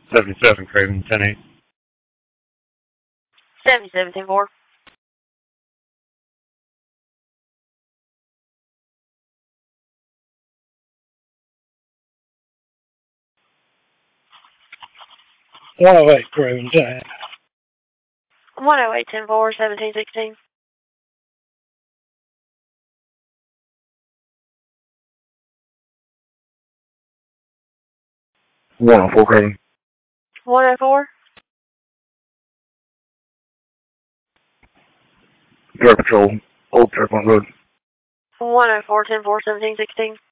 77, Craven, 10-8. 77, 10-4. Craven, 10-8. 108, 10-4, 17, 16. 104, Craven. 104. Drug Patrol, Old Fairpont Road. 104, 10-4, 17, 16.